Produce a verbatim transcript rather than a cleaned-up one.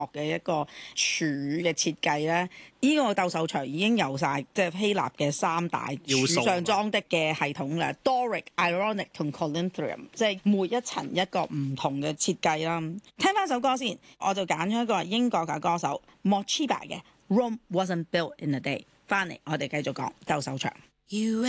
嘅一個柱嘅設計咧，呢、這個鬥獸場已經有晒即係希臘嘅三大柱上裝的嘅系統啦 ，Doric、Ironic 同 Corinthian，即係每一層一個唔同嘅設計啦。聽翻首歌先，我就揀咗一個英國嘅歌手 Mochiba 嘅《Rome Wasn't Built in a Day》。翻嚟，我哋繼續講鬥獸場。You